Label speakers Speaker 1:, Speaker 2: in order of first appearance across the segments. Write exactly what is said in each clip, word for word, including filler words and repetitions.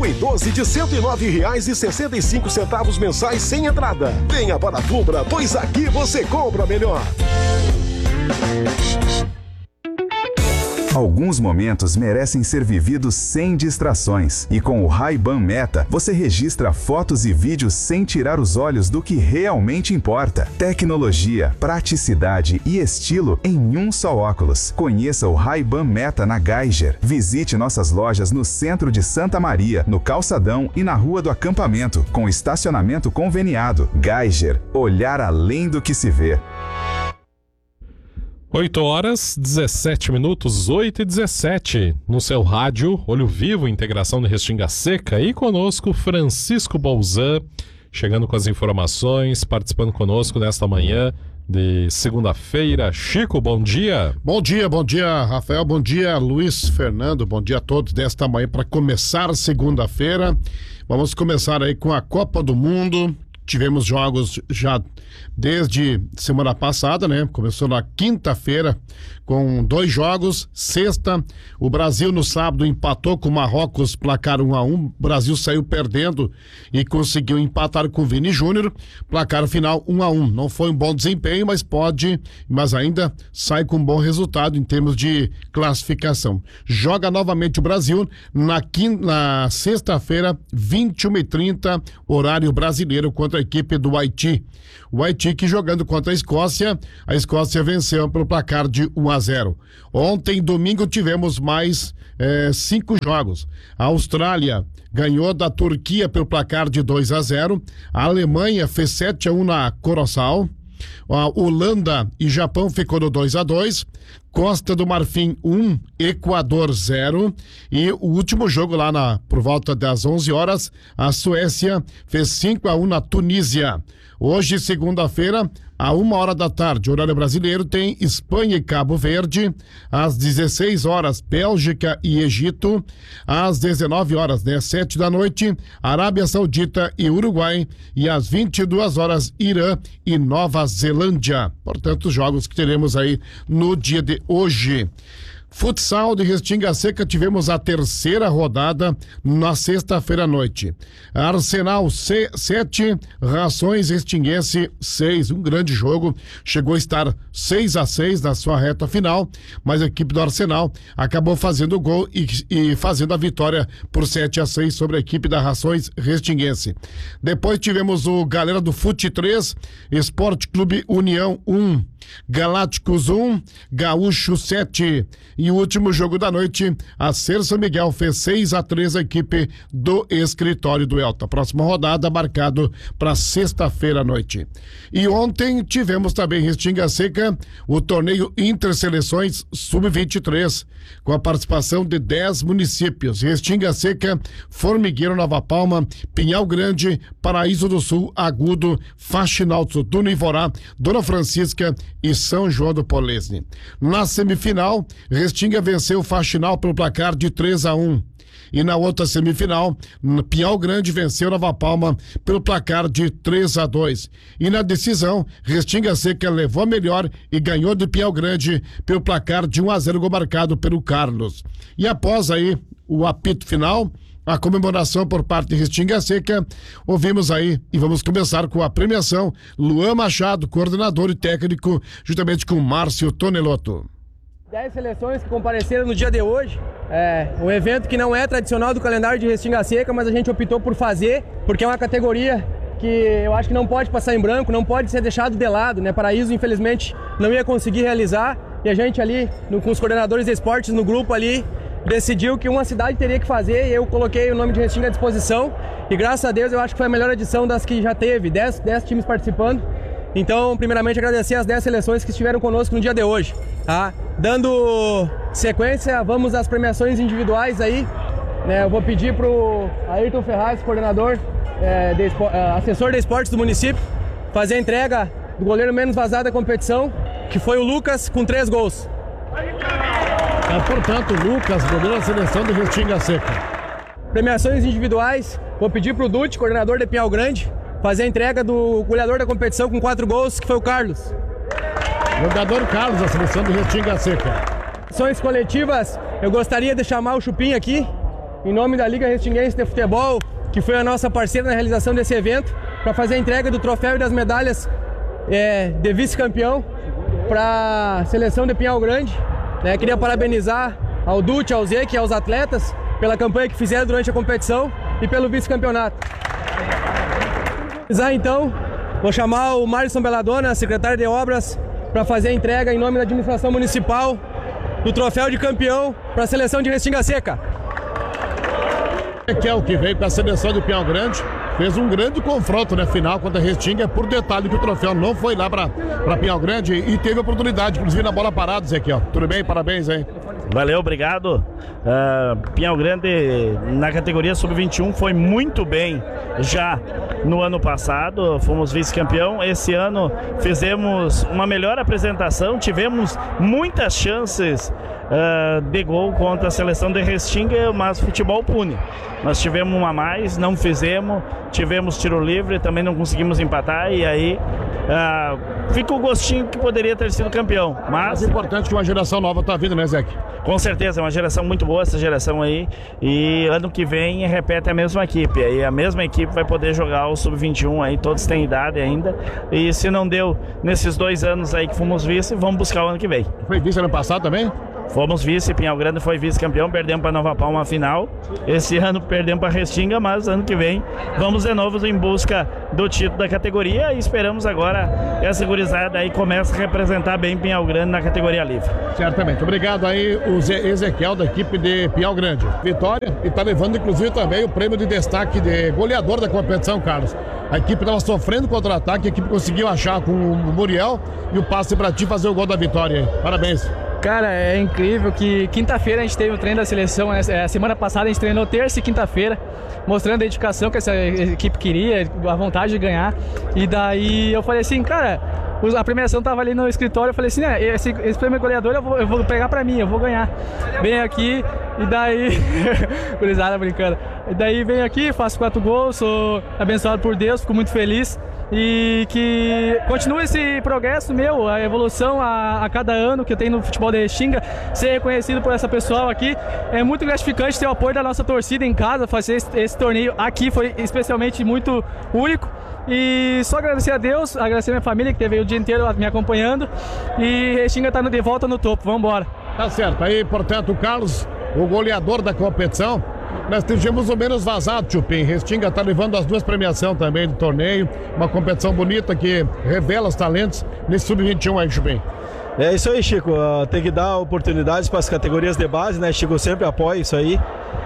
Speaker 1: mil e doze de cento e nove reais e sessenta e cinco centavos mensais sem entrada. Venha para a Fubra, pois aqui você compra melhor.
Speaker 2: Alguns momentos merecem ser vividos sem distrações. E com o Ray-Ban Meta, você registra fotos e vídeos sem tirar os olhos do que realmente importa. Tecnologia, praticidade e estilo em um só óculos. Conheça o Ray-Ban Meta na Geiger. Visite nossas lojas no centro de Santa Maria, no Calçadão e na Rua do Acampamento, com estacionamento conveniado. Geiger, olhar além do que se vê.
Speaker 3: oito horas, dezessete minutos, oito e dezessete. No seu rádio, Olho Vivo, Integração de Restinga Seca. E conosco, Francisco Bolzan, chegando com as informações, participando conosco nesta manhã de segunda-feira. Chico, bom dia.
Speaker 4: Bom dia, bom dia, Rafael. Bom dia, Luiz Fernando. Bom dia a todos desta manhã para começar segunda-feira. Vamos começar aí com a Copa do Mundo. Tivemos jogos já desde semana passada, né? Começou na quinta-feira com dois jogos. Sexta, o Brasil no sábado empatou com o Marrocos, placar um a um. O Brasil saiu perdendo e conseguiu empatar com o Vini Júnior. Placar final um a um. Não foi um bom desempenho, mas pode, mas ainda sai com um bom resultado em termos de classificação. Joga novamente o Brasil na, quinta, na sexta-feira, vinte e uma e trinta, horário brasileiro, contra a equipe do Haiti. O Haiti que jogando contra a Escócia, a Escócia venceu pelo placar de um a zero. Ontem, domingo, tivemos mais eh, cinco jogos. A Austrália ganhou da Turquia pelo placar de dois a zero. A Alemanha fez sete a um na Coroçao. A Holanda e Japão ficou no dois a dois. Costa do Marfim um, Equador zero. E o último jogo lá na, por volta das onze horas, a Suécia fez cinco a um na Tunísia. Hoje, segunda-feira, a uma hora da tarde, horário brasileiro, tem Espanha e Cabo Verde. Às dezesseis horas, Bélgica e Egito. Às dezenove horas, né, sete da noite, Arábia Saudita e Uruguai. E às vinte e duas horas, Irã e Nova Zelândia. Portanto, os jogos que teremos aí no dia de hoje. Futsal de Restinga Seca, tivemos a terceira rodada na sexta-feira à noite. Arsenal sete, Rações Restinguense seis, um grande jogo, chegou a estar seis a seis na sua reta final, mas a equipe do Arsenal acabou fazendo o gol e, e fazendo a vitória por sete a seis sobre a equipe da Rações Restinguense. Depois tivemos o galera do Fute três, Esporte Clube União um, Galácticos um, Gaúcho sete. E o último jogo da noite, a Ser São Miguel fez seis a três a equipe do Escritório do Elta. Próxima rodada marcado para sexta-feira à noite. E ontem tivemos também em Restinga Seca o torneio Interseleções sub vinte e três, com a participação de dez municípios: Restinga Seca, Formigueiro, Nova Palma, Pinhal Grande, Paraíso do Sul, Agudo, Faxinalto, Duna Ivorá, Dona Francisca e São João do Polesne. Na semifinal, Restinga venceu o Faxinal pelo placar de três a um. E na outra semifinal, Pinhal Grande venceu Nova Palma pelo placar de três a dois. E na decisão, Restinga Seca levou a melhor e ganhou de Pinhal Grande pelo placar de um a zero, gol marcado pelo Carlos. E após aí o apito final, a comemoração por parte de Restinga Seca, ouvimos aí e vamos começar com a premiação. Luan Machado, coordenador e técnico, juntamente com Márcio Tonelotto.
Speaker 5: Dez seleções que compareceram no dia de hoje, é um evento que não é tradicional do calendário de Restinga Seca, mas a gente optou por fazer, porque é uma categoria que eu acho que não pode passar em branco, não pode ser deixado de lado, né? Paraíso, infelizmente, não ia conseguir realizar, e a gente ali, no, com os coordenadores de esportes no grupo ali, decidiu que uma cidade teria que fazer, e eu coloquei o nome de Restinga à disposição, e graças a Deus eu acho que foi a melhor edição das que já teve, dez times participando. Então, primeiramente, agradecer as dez seleções que estiveram conosco no dia de hoje, tá? Dando sequência, vamos às premiações individuais aí, né? Eu vou pedir pro Ayrton Ferraz, coordenador, é, de, é, assessor de esportes do município, fazer a entrega do goleiro menos vazado da competição, que foi o Lucas, com três gols.
Speaker 4: É, portanto, Lucas, goleiro da seleção de Restinga Seca.
Speaker 5: Premiações individuais, vou pedir pro Dutti, coordenador de Pinhal Grande, fazer a entrega do goleador da competição com quatro gols, que foi o Carlos.
Speaker 4: Jogador Carlos, da seleção do Restinga Seca.
Speaker 5: Ações coletivas, eu gostaria de chamar o Chupim aqui, em nome da Liga Restinguense de Futebol, que foi a nossa parceira na realização desse evento, para fazer a entrega do troféu e das medalhas é, de vice-campeão para a seleção de Pinhal Grande. Né? Queria parabenizar ao Dutti, ao Zeke e aos atletas pela campanha que fizeram durante a competição e pelo vice-campeonato. Então, vou chamar o Márcio Belladonna, secretário de Obras, para fazer a entrega em nome da administração municipal do troféu de campeão para a seleção de Restinga Seca.
Speaker 4: Que é o que veio para a seleção de Pinhal Grande, fez um grande confronto na, né, final contra a Restinga, por detalhe que o troféu não foi lá para Pinhal Grande e teve oportunidade, inclusive na bola parada, Ezequiel. Tudo bem? Parabéns, hein?
Speaker 6: Valeu, obrigado. Uh, Pinhal Grande na categoria sub vinte e um foi muito bem já no ano passado, fomos vice-campeão. Esse ano fizemos uma melhor apresentação, tivemos muitas chances uh, de gol contra a seleção de Restinga, mas o futebol pune. Nós tivemos uma a mais, não fizemos, tivemos tiro livre, também não conseguimos empatar e aí uh, fica o gostinho que poderia ter sido campeão. Mas
Speaker 4: é importante que uma geração nova está vindo, né, Zeke?
Speaker 6: Com certeza, é uma geração muito boa essa geração aí, e ano que vem repete a mesma equipe, aí a mesma equipe vai poder jogar o sub vinte e um aí, todos têm idade ainda, e se não deu nesses dois anos aí que fomos vice, vamos buscar o ano que vem.
Speaker 4: Foi vice ano passado também?
Speaker 6: Fomos vice, Pinhal Grande foi vice-campeão, perdemos para Nova Palma a final. Esse ano perdemos para Restinga, mas ano que vem vamos de novo em busca do título da categoria e esperamos agora que essa gurizada aí comece a representar bem Pinhal Grande na categoria livre.
Speaker 4: Certamente. Obrigado aí o Ezequiel da equipe de Pinhal Grande. Vitória, e está levando inclusive também o prêmio de destaque de goleador da competição, Carlos. A equipe estava sofrendo contra-ataque, a equipe conseguiu achar com o Muriel e o passe para ti fazer o gol da vitória aí. Parabéns.
Speaker 7: Cara, é incrível que quinta-feira a gente teve o treino da seleção, né? Semana passada a gente treinou terça e quinta-feira, mostrando a dedicação que essa equipe queria, a vontade de ganhar. E daí eu falei assim, cara, a premiação tava ali no escritório, eu falei assim, né, esse, esse prêmio goleador eu vou, eu vou pegar pra mim, eu vou ganhar. Venho aqui e daí, gurizada brincando, e daí venho aqui, faço quatro gols, sou abençoado por Deus, fico muito feliz. E que continue esse progresso meu, a evolução a, a cada ano que eu tenho no futebol de Restinga, ser reconhecido por essa pessoal aqui. É muito gratificante ter o apoio da nossa torcida em casa, fazer esse, esse torneio aqui foi especialmente muito único. E só agradecer a Deus, agradecer a minha família que teve o dia inteiro me acompanhando. E Restinga está de volta no topo, vamos embora.
Speaker 4: Tá certo, aí portanto o Carlos, o goleador da competição. Nós tivemos o menos vazado, Chupim. Restinga está levando as duas premiações também do torneio. Uma competição bonita que revela os talentos nesse sub vinte e um aí, Chupim.
Speaker 8: É isso aí, Chico. Uh, tem que dar oportunidades para as categorias de base, né? Chico sempre apoia isso aí.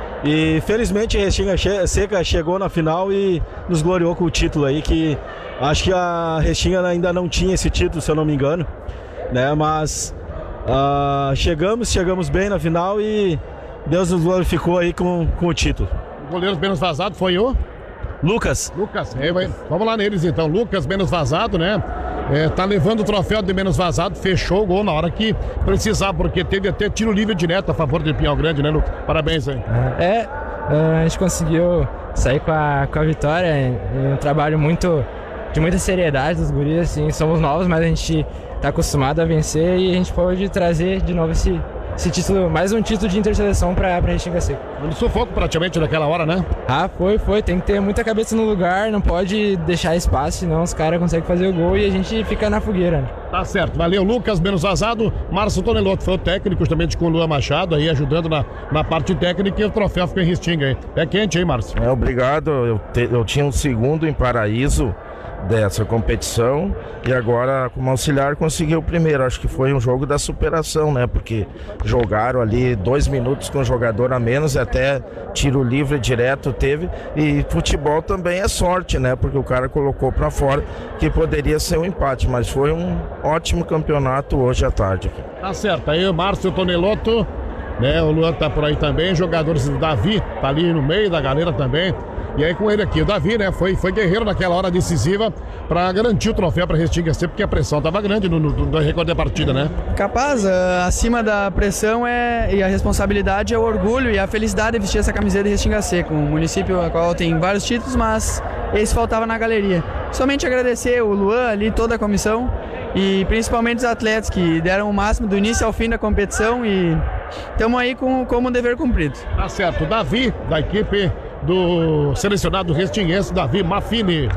Speaker 8: E felizmente Restinga Seca chegou na final e nos gloriou com o título aí, que acho que a Restinga ainda não tinha esse título, se eu não me engano, né? Mas uh, chegamos, chegamos bem na final e Deus nos glorificou aí com, com o título.
Speaker 4: O goleiro menos vazado foi o?
Speaker 8: Lucas.
Speaker 4: Lucas, é, vamos lá neles então. Lucas menos vazado, né? É, tá levando o troféu de menos vazado, fechou o gol na hora que precisar, porque teve até tiro livre direto a favor de Pinhal Grande, né, Lucas? Parabéns aí.
Speaker 7: É, a gente conseguiu sair com a, com a vitória, um trabalho muito, de muita seriedade dos guris, assim, somos novos, mas a gente tá acostumado a vencer e a gente pode trazer de novo esse... esse título, mais um título de interseleção pra, pra Restinga Seca.
Speaker 4: No sufoco praticamente naquela hora, né?
Speaker 7: Ah, foi, foi. Tem que ter muita cabeça no lugar, não pode deixar espaço, senão os caras conseguem fazer o gol e a gente fica na fogueira. Né?
Speaker 4: Tá certo. Valeu, Lucas, menos vazado. Márcio Tonelotto foi o técnico, justamente com o Luan Machado aí, ajudando na, na parte técnica, e o troféu ficou em Restinga aí. É quente aí, Márcio?
Speaker 9: É, obrigado. Eu, te, eu tinha um segundo em Paraíso dessa competição e agora como auxiliar consegui o primeiro. Acho que foi um jogo da superação, né? Porque jogaram ali dois minutos com o jogador a menos, até tiro livre direto teve, e futebol também é sorte, né? Porque o cara colocou pra fora que poderia ser um empate, mas foi um ótimo campeonato hoje à tarde.
Speaker 4: Tá certo, aí o Márcio Tonelotto, né? O Luan tá por aí também, jogadores do Davi tá ali no meio da galera também. E aí com ele aqui, o Davi, né, foi, foi guerreiro naquela hora decisiva para garantir o troféu para Restinga Seca, porque a pressão estava grande no, no, no recorde da partida, né?
Speaker 10: Capaz, uh, acima da pressão é, e a responsabilidade é o orgulho e a felicidade de vestir essa camiseta de Restinga Seca, um município a qual tem vários títulos, mas esse faltava na galeria. Somente agradecer o Luan ali, toda a comissão e principalmente os atletas que deram o máximo do início ao fim da competição e estamos aí com, como dever cumprido.
Speaker 4: Tá certo. Davi, da equipe do selecionado restinguense, Davi Maffini.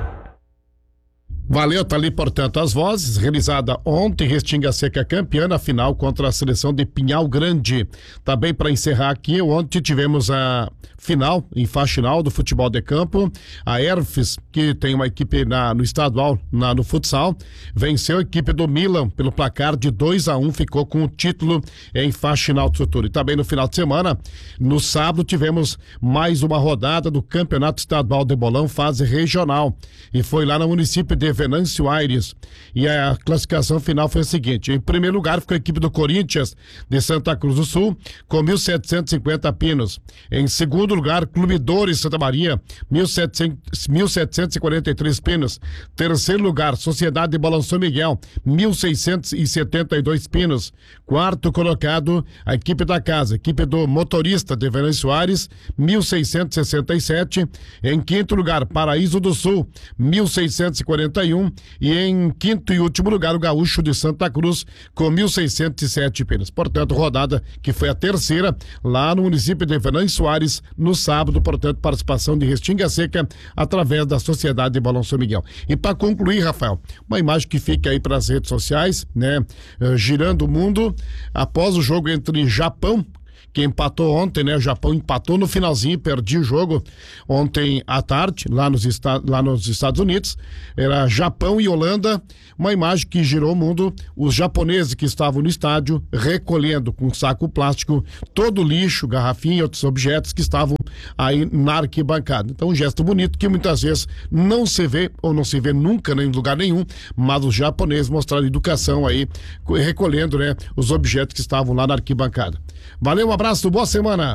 Speaker 4: Valeu, tá ali, portanto, as vozes. Realizada ontem, Restinga Seca campeã na final contra a seleção de Pinhal Grande. Também para encerrar aqui, ontem tivemos a final, em faxinal do futebol de campo. A Erfes, que tem uma equipe na, no estadual, na, no futsal, venceu a equipe do Milan pelo placar de dois a um, ficou com o título em faxinal do futuro. E também no final de semana, no sábado, tivemos mais uma rodada do Campeonato Estadual de Bolão, fase regional. E foi lá no município de Venâncio Aires. E a classificação final foi a seguinte: em primeiro lugar ficou a equipe do Corinthians de Santa Cruz do Sul com mil setecentos e cinquenta pinos. Em segundo lugar, Clube Dores Santa Maria, mil setecentos e quarenta e três pinos. Terceiro lugar, Sociedade de Bolão São Miguel, mil seiscentos e setenta e dois pinos. Quarto colocado, a equipe da casa, equipe do Motorista de Venâncio Aires, mil seiscentos e sessenta e sete. Em quinto lugar, Paraíso do Sul, mil seiscentos e quarenta e um. E em quinto e último lugar, o Gaúcho de Santa Cruz com mil seiscentos e sete pinos. Portanto, rodada que foi a terceira lá no município de Venâncio Aires no sábado, portanto, participação de Restinga Seca através da Sociedade de Bolão São Miguel. E para concluir, Rafael, uma imagem que fica aí para as redes sociais, né, uh, girando o mundo após o jogo entre Japão, que empatou ontem, né? O Japão empatou no finalzinho, perdi o jogo ontem à tarde, lá nos, esta- lá nos Estados Unidos. Era Japão e Holanda, uma imagem que girou o mundo. Os japoneses que estavam no estádio recolhendo com saco plástico todo o lixo, garrafinha e outros objetos que estavam aí na arquibancada. Então, um gesto bonito que muitas vezes não se vê, ou não se vê nunca em lugar nenhum, mas os japoneses mostraram educação aí, recolhendo, né, os objetos que estavam lá na arquibancada. Valeu, um abraço, boa semana.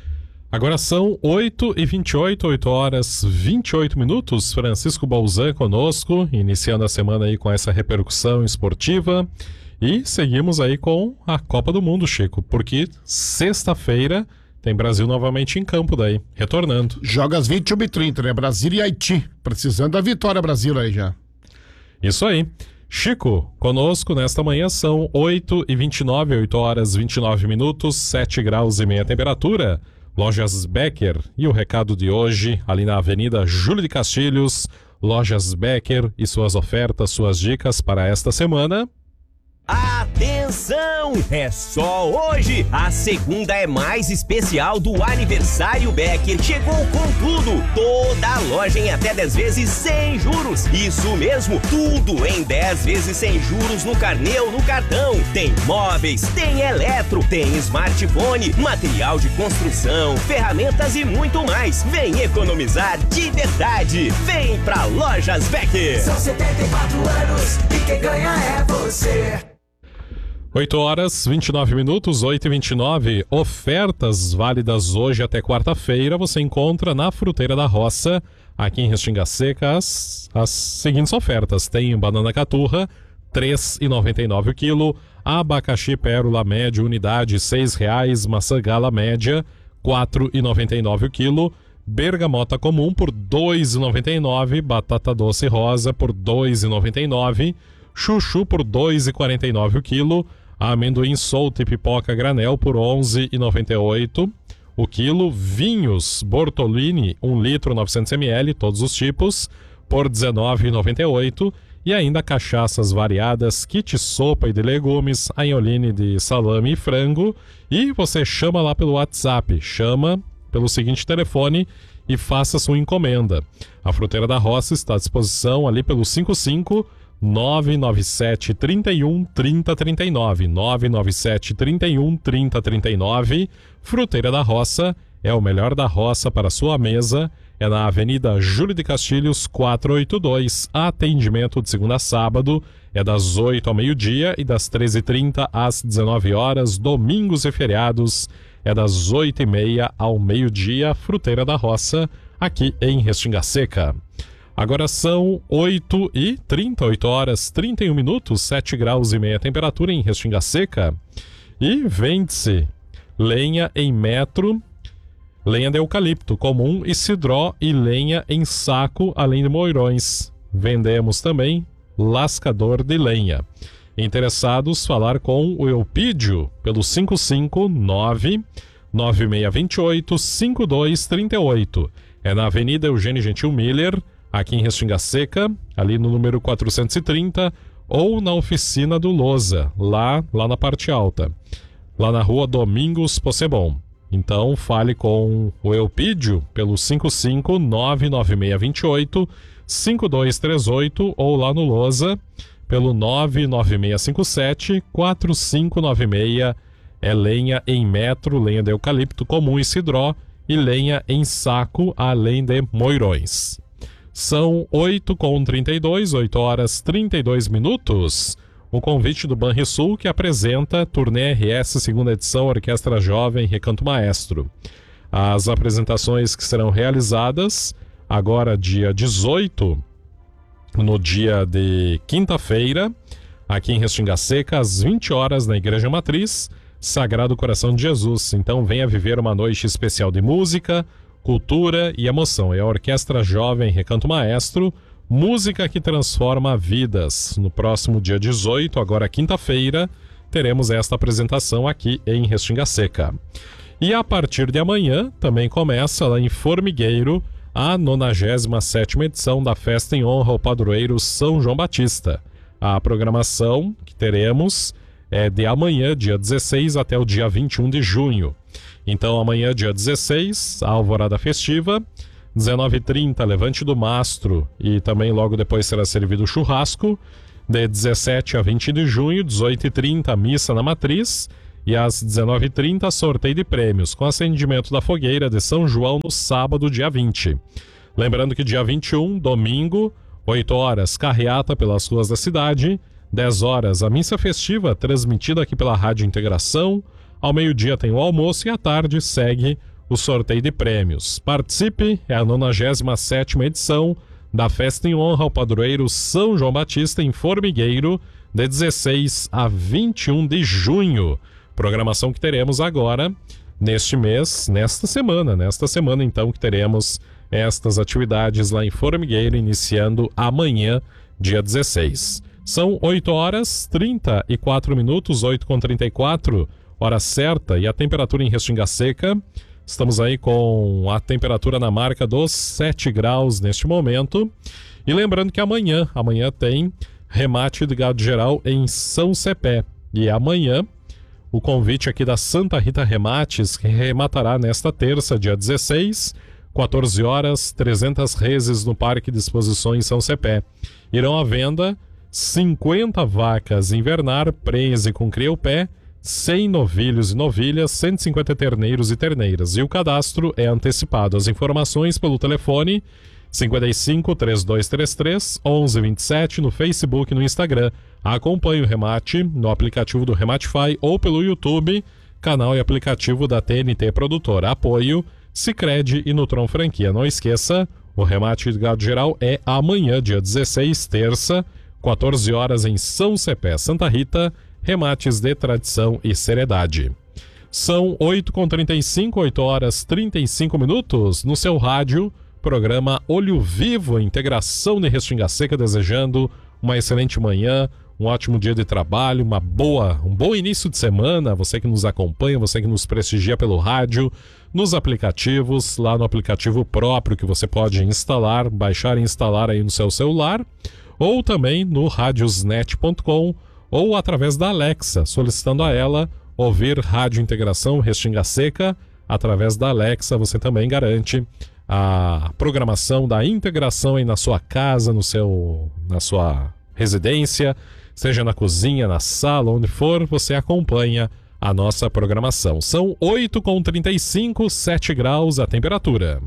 Speaker 3: Agora são oito e vinte e oito, oito horas e vinte e oito minutos. Francisco Bolzan conosco, iniciando a semana aí com essa repercussão esportiva. E seguimos aí com a Copa do Mundo, Chico, porque sexta-feira tem Brasil novamente em campo daí, retornando.
Speaker 4: Joga às vinte e uma e trinta, né? Brasil e Haiti, precisando da vitória, Brasil aí já.
Speaker 3: Isso aí. Chico, conosco nesta manhã são oito e vinte e nove, oito horas e vinte e nove minutos, sete graus e meia temperatura. Lojas Becker, e o recado de hoje, ali na Avenida Júlio de Castilhos, Lojas Becker e suas ofertas, suas dicas para esta semana.
Speaker 11: Atenção! É só hoje! A segunda é mais especial do aniversário Becker. Chegou com tudo! Toda a loja em até dez vezes sem juros. Isso mesmo, tudo em dez vezes sem juros no carnê ou no cartão. Tem móveis, tem eletro, tem smartphone, material de construção, ferramentas e muito mais. Vem economizar de verdade! Vem pra Lojas Becker!
Speaker 12: São setenta e quatro anos e quem ganha é você!
Speaker 3: oito horas e vinte e nove minutos, oito e vinte e nove. Ofertas válidas hoje até quarta-feira você encontra na Fruteira da Roça, aqui em Restinga Seca, as, as seguintes ofertas. Tem banana caturra, três reais e noventa e nove o quilo, abacaxi pérola média, unidade, seis reais, maçã gala média, quatro reais e noventa e nove o quilo, bergamota comum por dois reais e noventa e nove, batata doce rosa por dois reais e noventa e nove, chuchu por dois reais e quarenta e nove o quilo, amendoim solto e pipoca granel por onze reais e noventa e oito o quilo, vinhos Bortolini um litro novecentos mililitros, todos os tipos, por dezenove reais e noventa e oito, e ainda cachaças variadas, kit sopa e de legumes, anholine de salame e frango, e você chama lá pelo WhatsApp, chama pelo seguinte telefone e faça sua encomenda. A Fruteira da Roça está à disposição ali pelo cinco cinco nove nove sete, trinta e um, trinta, trinta e nove, nove nove sete, trinta e um, trinta, trinta e nove. Fruteira da Roça é o melhor da roça para sua mesa. É na Avenida Júlio de Castilhos, quatrocentos e oitenta e dois. Atendimento de segunda a sábado é das oito ao meio-dia e das treze e trinta às dezenove horas. Domingos e feriados é das oito e meia ao meio-dia. Fruteira da Roça, aqui em Restinga Seca. Agora são oito e trinta, oito horas e trinta e um minutos, sete graus e meia temperatura em Restinga Seca. E vende-se lenha em metro, lenha de eucalipto comum e cidró e lenha em saco, além de moirões. Vendemos também lascador de lenha. Interessados, falar com o Eupídio pelo cinco cinco nove nove seis dois oito cinco dois três oito. É na Avenida Eugênio Gentil Miller, aqui em Restinga Seca, ali no número quatrocentos e trinta, ou na oficina do Loza, lá, lá na parte alta, lá na rua Domingos Possebon. Então fale com o Eupídio pelo cinco cinco nove nove seis dois oito cinco dois três oito ou lá no Loza pelo nove nove seis cinco sete quatro cinco nove seis. É lenha em metro, lenha de eucalipto comum e cidró e lenha em saco, além de moirões. São oito e trinta e dois, oito horas e trinta e dois minutos. O convite do Banrisul, que apresenta Turnê R S segunda edição Orquestra Jovem Recanto Maestro. As apresentações que serão realizadas agora dia dezoito, no dia de quinta-feira, aqui em Restinga Seca, às vinte horas, na Igreja Matriz, Sagrado Coração de Jesus. Então venha viver uma noite especial de música, cultura e emoção. É a Orquestra Jovem Recanto Maestro, música que transforma vidas. No próximo dia dezoito, agora quinta-feira, teremos esta apresentação aqui em Restinga Seca. E a partir de amanhã, também começa lá em Formigueiro, a nonagésima sétima edição da Festa em Honra ao Padroeiro São João Batista. A programação que teremos é de amanhã, dia dezesseis, até o dia vinte e um de junho. Então amanhã, dia dezesseis, a alvorada festiva, dezenove e trinta, Levante do Mastro, e também logo depois será servido o churrasco. De dezessete a vinte de junho, dezoito e trinta, missa na Matriz, e às dezenove e trinta, sorteio de prêmios, com acendimento da fogueira de São João no sábado, dia vinte. Lembrando que dia vinte e um, domingo, oito horas, carreata pelas ruas da cidade, dez horas, a missa festiva, transmitida aqui pela Rádio Integração, ao meio-dia tem o almoço e à tarde segue o sorteio de prêmios. Participe, é a nonagésima sétima edição da Festa em Honra ao Padroeiro São João Batista em Formigueiro, de dezesseis a vinte e um de junho. Programação que teremos agora, neste mês, nesta semana, nesta semana então que teremos estas atividades lá em Formigueiro, iniciando amanhã, dia dezesseis. São oito horas e trinta e quatro minutos, oito e trinta e quatro, hora certa, e a temperatura em Restinga Seca, estamos aí com a temperatura na marca dos sete graus neste momento. E lembrando que amanhã, amanhã tem remate de gado geral em São Cepé. E amanhã, o convite aqui da Santa Rita Remates, que rematará nesta terça, dia dezesseis, quatorze horas, trezentas reses no Parque de Exposições São Cepé. Irão à venda cinquenta vacas invernar, prenhes e com criopé, cem novilhos e novilhas, cento e cinquenta terneiros e terneiras. E o cadastro é antecipado. As informações pelo telefone cinquenta e cinco, trinta e dois trinta e três, onze vinte e sete, no Facebook e no Instagram. Acompanhe o remate no aplicativo do Rematify ou pelo YouTube, canal e aplicativo da T N T Produtora. Apoio Sicredi e Nutron Franquia. Não esqueça, o remate de gado geral é amanhã, dia dezesseis, terça, quatorze horas em São Cepé, Santa Rita, remates de tradição e seriedade. São oito e trinta e cinco, oito horas e trinta e cinco minutos, no seu rádio, programa Olho Vivo, integração de Restinga Seca, desejando uma excelente manhã, um ótimo dia de trabalho, uma boa, um bom início de semana, você que nos acompanha, você que nos prestigia pelo rádio, nos aplicativos, lá no aplicativo próprio que você pode instalar, baixar e instalar aí no seu celular, ou também no radiosnet ponto com, ou através da Alexa, solicitando a ela ouvir Rádio Integração Restinga Seca. Através da Alexa você também garante a programação da integração aí na sua casa, no seu, na sua residência, seja na cozinha, na sala, onde for, você acompanha a nossa programação. São oito e trinta e cinco, sete graus a temperatura.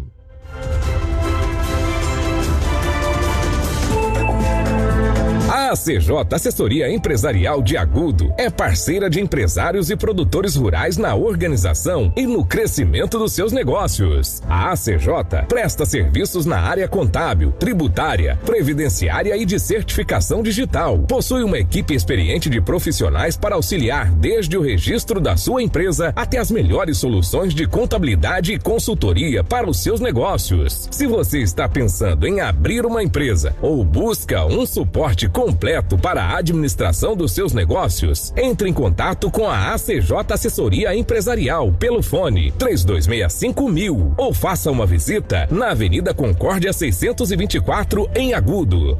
Speaker 13: A A C J Assessoria Empresarial de Agudo é parceira de empresários e produtores rurais na organização e no crescimento dos seus negócios. A A C J presta serviços na área contábil, tributária, previdenciária e de certificação digital. Possui uma equipe experiente de profissionais para auxiliar desde o registro da sua empresa até as melhores soluções de contabilidade e consultoria para os seus negócios. Se você está pensando em abrir uma empresa ou busca um suporte completo completo para a administração dos seus negócios. Entre em contato com a A C J Assessoria Empresarial pelo fone três dois seis cinco mil ou faça uma visita na Avenida Concórdia seiscentos e vinte e quatro em Agudo.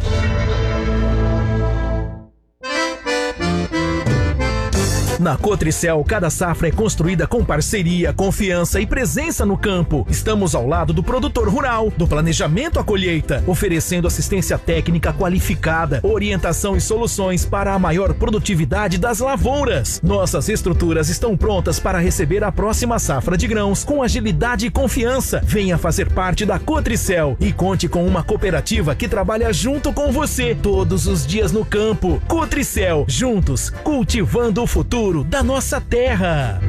Speaker 14: Na Cotricel, cada safra é construída com parceria, confiança e presença no campo. Estamos ao lado do produtor rural, do planejamento à colheita, oferecendo assistência técnica qualificada, orientação e soluções para a maior produtividade das lavouras. Nossas estruturas estão prontas para receber a próxima safra de grãos com agilidade e confiança. Venha fazer parte da Cotricel e conte com uma cooperativa que trabalha junto com você todos os dias no campo. Cotricel, juntos, cultivando o futuro da nossa terra.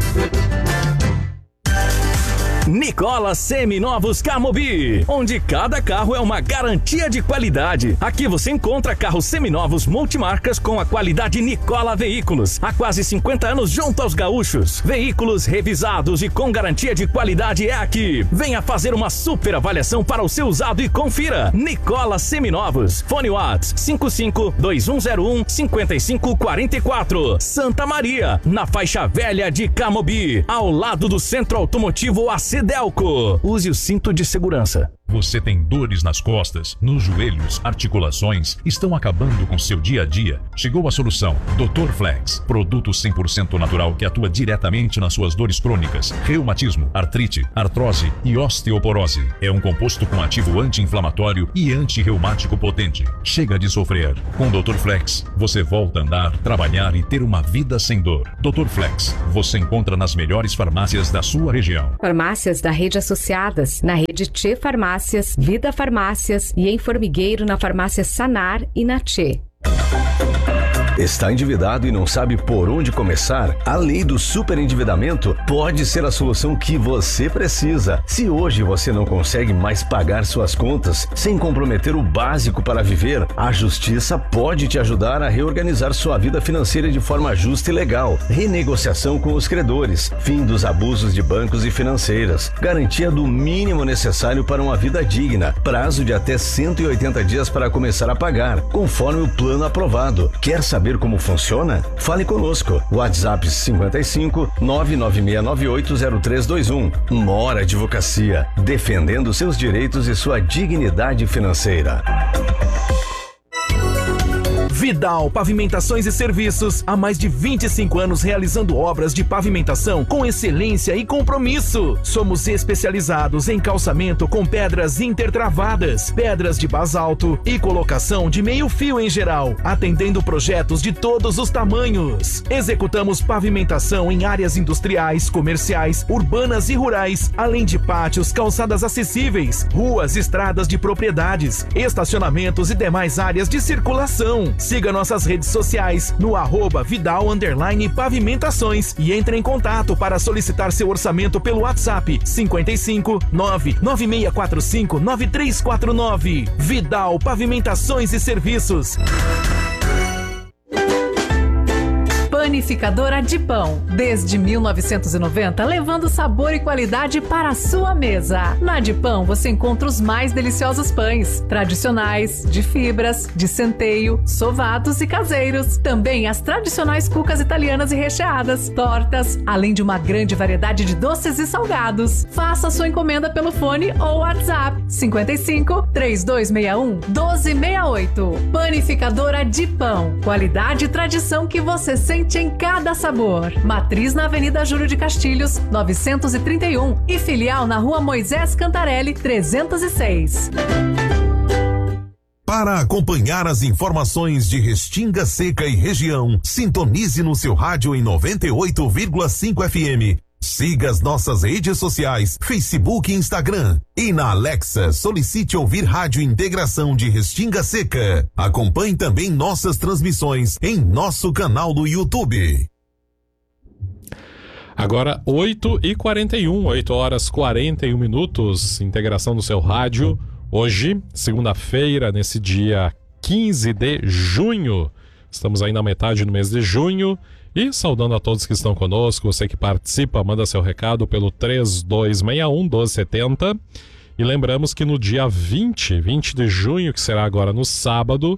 Speaker 15: Nicola Seminovos Camobi, onde cada carro é uma garantia de qualidade. Aqui você encontra carros seminovos multimarcas com a qualidade Nicola Veículos. Há quase cinquenta anos junto aos gaúchos. Veículos revisados e com garantia de qualidade é aqui. Venha fazer uma super avaliação para o seu usado e confira. Nicola Seminovos. Fone Whats cinco cinco dois um zero um cinco cinco quatro quatro. Santa Maria, na faixa velha de Camobi, ao lado do Centro Automotivo A C Delco. Use o cinto de segurança.
Speaker 16: Você tem dores nas costas, nos joelhos, articulações, estão acabando com seu dia a dia? Chegou a solução. doutor Flex, produto cem por cento natural que atua diretamente nas suas dores crônicas, reumatismo, artrite, artrose e osteoporose. É um composto com ativo anti-inflamatório e anti-reumático potente. Chega de sofrer. Com doutor Flex, você volta a andar, trabalhar e ter uma vida sem dor. doutor Flex, você encontra nas melhores farmácias da sua região.
Speaker 17: Farmácias da rede associadas, na rede Tchê Farmácia, Vida Farmácias e em Formigueiro na farmácia Sanar e na Tchê.
Speaker 18: Está endividado e não sabe por onde começar? A lei do superendividamento pode ser a solução que você precisa. Se hoje você não consegue mais pagar suas contas sem comprometer o básico para viver, a Justiça pode te ajudar a reorganizar sua vida financeira de forma justa e legal. Renegociação com os credores, fim dos abusos de bancos e financeiras, garantia do mínimo necessário para uma vida digna, prazo de até cento e oitenta dias para começar a pagar, conforme o plano aprovado. Quer saber como funciona? Fale conosco. WhatsApp cinquenta e cinco nove nove seis nove oito zero três dois um. Mora Advocacia, defendendo seus direitos e sua dignidade financeira.
Speaker 14: Vidal Pavimentações e Serviços, há mais de vinte e cinco anos realizando obras de pavimentação com excelência e compromisso. Somos especializados em calçamento com pedras intertravadas, pedras de basalto e colocação de meio fio em geral, atendendo projetos de todos os tamanhos. Executamos pavimentação em áreas industriais, comerciais, urbanas e rurais, além de pátios, calçadas acessíveis, ruas, estradas de propriedades, estacionamentos e demais áreas de circulação. Siga nossas redes sociais no arroba Vidal underline Pavimentações e entre em contato para solicitar seu orçamento pelo WhatsApp cinquenta e cinco nove nove seis quatro cinco nove três quatro nove. Vidal Pavimentações e Serviços.
Speaker 19: Panificadora de Pão, desde mil novecentos e noventa, levando sabor e qualidade para a sua mesa. Na de Pão você encontra os mais deliciosos pães, tradicionais, de fibras, de centeio, sovados e caseiros. Também as tradicionais cucas italianas e recheadas, tortas, além de uma grande variedade de doces e salgados. Faça sua encomenda pelo fone ou WhatsApp cinquenta e cinco, três dois seis um, um dois seis oito. Panificadora de Pão, qualidade e tradição que você sente em cada sabor. Matriz na Avenida Júlio de Castilhos, novecentos e trinta e um e filial na Rua Moisés Cantarelli, trezentos e seis.
Speaker 20: Para acompanhar as informações de Restinga Seca e região, sintonize no seu rádio em noventa e oito vírgula cinco F M. Siga as nossas redes sociais, Facebook e Instagram. E na Alexa, solicite ouvir Rádio Integração de Restinga Seca. Acompanhe também nossas transmissões em nosso canal do YouTube.
Speaker 3: Agora, oito e quarenta e um, oito horas e quarenta e um minutos, integração do seu rádio. Hoje, segunda-feira, nesse dia quinze de junho. Estamos aí na metade do mês de junho. E saudando a todos que estão conosco, você que participa, manda seu recado pelo três dois seis um, um dois sete zero. E lembramos que no dia vinte, vinte de junho, que será agora no sábado,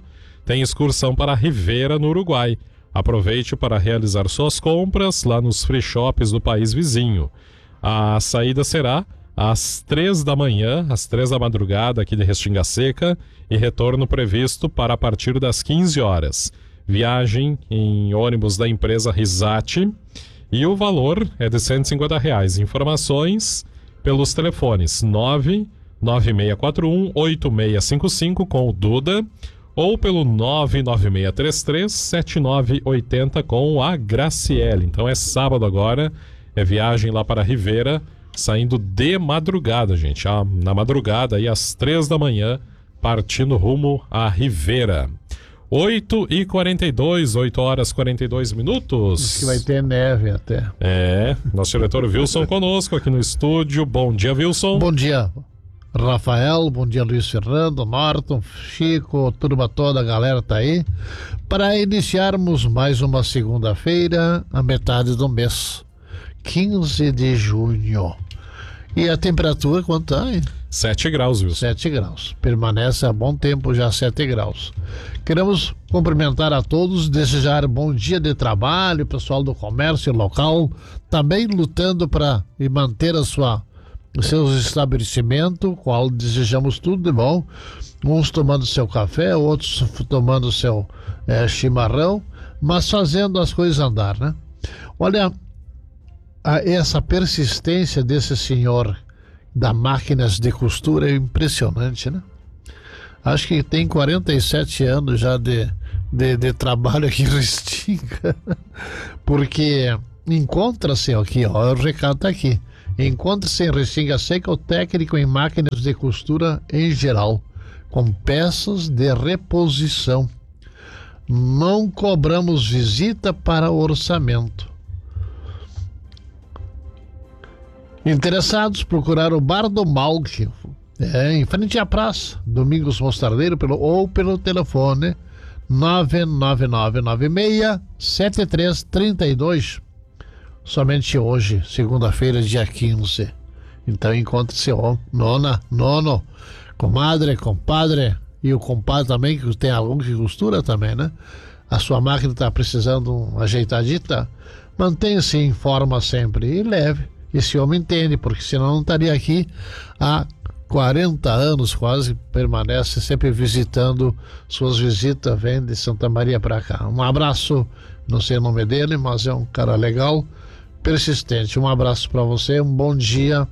Speaker 3: tem excursão para Rivera, no Uruguai. Aproveite para realizar suas compras lá nos free shops do país vizinho. A saída será às três da manhã, às três da madrugada aqui de Restinga Seca, e retorno previsto para a partir das quinze horas. Viagem em ônibus da empresa Risate e o valor é de cento e cinquenta reais. Informações pelos telefones nove nove seis quatro um oito seis cinco cinco com o Duda ou pelo nove nove seis três três sete nove oito zero com a Graciele. Então é sábado agora, é viagem lá para Rivera, saindo de madrugada, gente. Ah, na madrugada, aí às três da manhã, partindo rumo a Rivera. oito e quarenta e dois, oito horas e quarenta e dois minutos.
Speaker 21: Diz que vai ter neve até.
Speaker 3: É, nosso diretor Wilson conosco aqui no estúdio. Bom dia, Wilson.
Speaker 21: Bom dia, Rafael. Bom dia, Luiz Fernando, Norton, Chico, turma toda, a galera tá aí. Para iniciarmos mais uma segunda-feira, a metade do mês, quinze de junho. E a temperatura quanto tá, hein?
Speaker 3: sete graus, Wilson.
Speaker 21: sete graus. Permanece há bom tempo já sete graus. Queremos cumprimentar a todos, desejar bom dia de trabalho, pessoal do comércio local, também lutando para manter a sua, os seus estabelecimentos, qual desejamos tudo de bom. Uns tomando seu café, outros tomando seu é, chimarrão, mas fazendo as coisas andar, né? Olha, a, essa persistência desse senhor da máquinas de costura é impressionante, né? Acho que tem quarenta e sete anos já de, de, de trabalho aqui em Restinga, porque encontra-se aqui, ó, o recado tá aqui, encontra-se em Restinga Seca o técnico em máquinas de costura em geral, com peças de reposição. Não cobramos visita para orçamento. Interessados, procurar o Bar do Malque, é, em frente à praça, Domingos Mostardeiro, pelo, ou pelo telefone nove nove nove nove seis sete três três dois. Somente hoje, segunda-feira, dia quinze. Então encontre-se ó, nona, nono, comadre, compadre e o compadre também, que tem algum que costura também, né? A sua máquina está precisando ajeitadita, mantenha-se em forma sempre e leve. Esse homem entende, porque senão não estaria aqui há quarenta anos quase, permanece sempre visitando, suas visitas vem de Santa Maria para cá. Um abraço, não sei o nome dele, mas é um cara legal, persistente. Um abraço para você, um bom dia.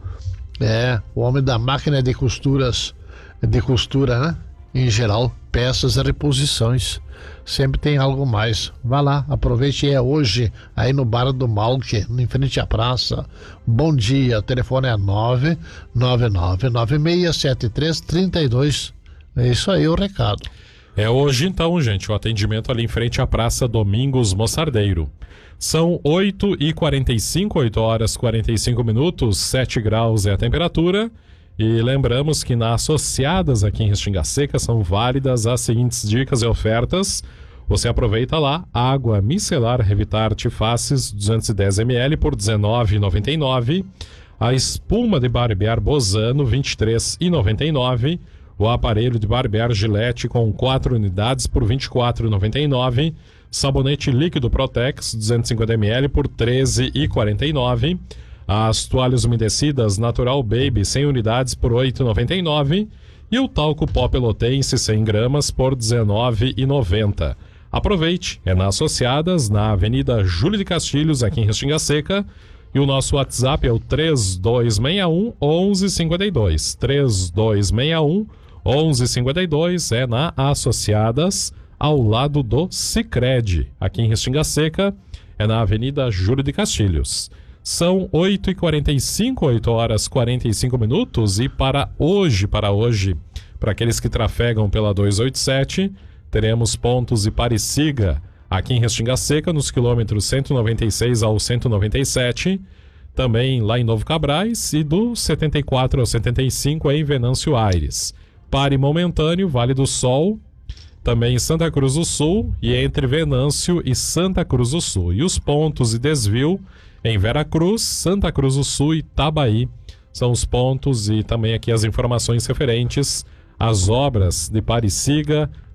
Speaker 21: É, o homem da máquina de costuras, de costura, né? Em geral, peças e reposições. Sempre tem algo mais. Vá lá, aproveite, é hoje, aí no Bar do Malque, em frente à praça. Bom dia, o telefone é nove nove nove nove seis sete três três dois. É isso aí o recado.
Speaker 3: É hoje então, gente, o atendimento ali em frente à praça Domingos Mostardeiro. São oito e quarenta e cinco, oito horas e quarenta e cinco minutos, sete graus é a temperatura. E lembramos que na Associadas aqui em Restinga Seca são válidas as seguintes dicas e ofertas. Você aproveita lá, água micelar Revitarte Faces duzentos e dez mililitros por dezenove reais e noventa e nove centavos. A espuma de barbear Bozano vinte e três reais e noventa e nove centavos. O aparelho de barbear Gillette com quatro unidades por vinte e quatro reais e noventa e nove centavos. Sabonete líquido Protex duzentos e cinquenta mililitros por treze reais e quarenta e nove centavos. As toalhas umedecidas Natural Baby cem unidades por oito reais e noventa e nove centavos. E o talco pó pelotense cem gramas por dezenove reais e noventa centavos. Aproveite, é na Associadas, na Avenida Júlio de Castilhos, aqui em Restinga Seca. E o nosso WhatsApp é o três dois seis um, um um cinco dois. três dois seis um, um um cinco dois é na Associadas, ao lado do Sicredi. Aqui em Restinga Seca, é na Avenida Júlio de Castilhos. São oito e quarenta e cinco, oito horas e quarenta e cinco minutos, e para hoje, para hoje, para aqueles que trafegam pela duzentos e oitenta e sete, teremos pontos e Parisiga aqui em Restinga Seca, nos quilômetros cento e noventa e seis ao cento e noventa e sete, também lá em Novo Cabrais, e do setenta e quatro ao setenta e cinco em Venâncio Aires. Pare momentâneo, Vale do Sol, também em Santa Cruz do Sul, e entre Venâncio e Santa Cruz do Sul. E os pontos e desvio em Vera Cruz, Santa Cruz do Sul e Itabaí são os pontos, e também aqui as informações referentes às obras de Parisiga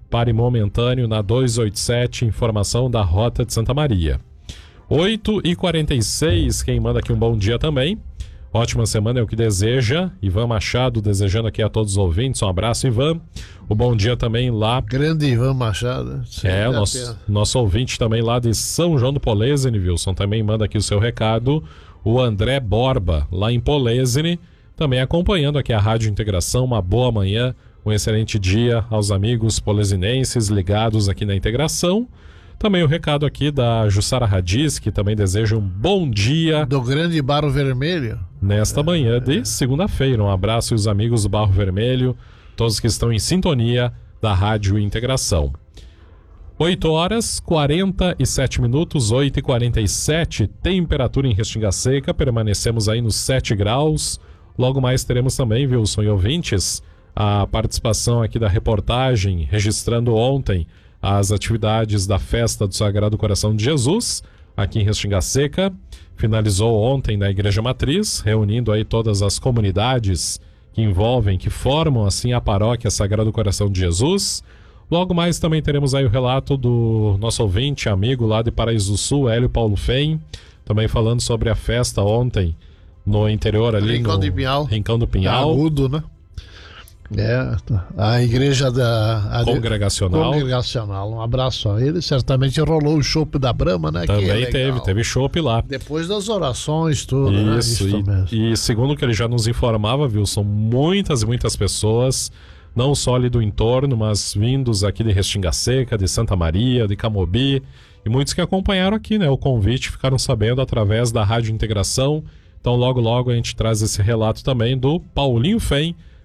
Speaker 3: pare momentâneo na duzentos e oitenta e sete, informação da Rota de Santa Maria. oito e quarenta e seis, quem manda aqui um bom dia também. Ótima semana é o que deseja. Ivan Machado desejando aqui a todos os ouvintes. Um abraço, Ivan. O bom dia também lá.
Speaker 21: Grande Ivan Machado. Sim,
Speaker 3: é, o nosso, nosso ouvinte também lá de São João do Polesine, Wilson, também manda aqui o seu recado. O André Borba, lá em Polesine, também acompanhando aqui a Rádio Integração. Uma boa manhã, um excelente dia aos amigos polesinenses ligados aqui na Integração. Também o recado aqui da Jussara Radiz, que também deseja um bom dia.
Speaker 21: Do grande Barro Vermelho.
Speaker 3: Nesta é, manhã de é. segunda-feira. Um abraço aos amigos do Barro Vermelho, todos que estão em sintonia da Rádio Integração. oito horas, quarenta e sete minutos, oito e quarenta e sete, temperatura em Restinga Seca, permanecemos aí nos sete graus. Logo mais teremos também, Wilson e ouvintes, a participação aqui da reportagem, registrando ontem as atividades da Festa do Sagrado Coração de Jesus, aqui em Restinga Seca. Finalizou ontem na Igreja Matriz, reunindo aí todas as comunidades que envolvem, que formam assim a paróquia Sagrado Coração de Jesus. Logo mais também teremos aí o relato do nosso ouvinte, amigo lá de Paraíso do Sul, Hélio Paulo Fem, também falando sobre a festa ontem no interior ali,
Speaker 21: Rincão
Speaker 3: no
Speaker 21: do Pinhal.
Speaker 3: Rincão do Pinhal.
Speaker 21: Agudo, né? É, a igreja da a
Speaker 3: Congregacional.
Speaker 21: Congregacional. Um abraço a ele. Certamente rolou o chopp da Brahma, né?
Speaker 3: Também
Speaker 21: que é
Speaker 3: teve, teve chopp lá.
Speaker 21: Depois das orações, tudo,
Speaker 3: Isso,
Speaker 21: né? Isso
Speaker 3: e,
Speaker 21: mesmo.
Speaker 3: e segundo o que ele já nos informava, viu, são muitas e muitas pessoas, não só ali do entorno, mas vindos aqui de Restinga Seca, de Santa Maria, de Camobi, e muitos que acompanharam aqui, né? O convite, ficaram sabendo através da Rádio Integração. Então logo logo a gente traz esse relato também do Paulinho Fem,